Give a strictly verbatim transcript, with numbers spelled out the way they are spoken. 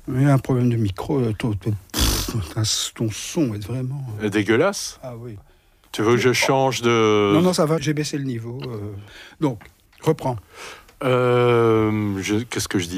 Il y a un problème de micro. euh, Ton, ton, pff, ton son est vraiment... Euh, Dégueulasse. Ah oui. Tu veux que je change de... Non, non, ça va, j'ai baissé le niveau. euh. Donc, reprends. Euh, je- Qu'est-ce que je disais ?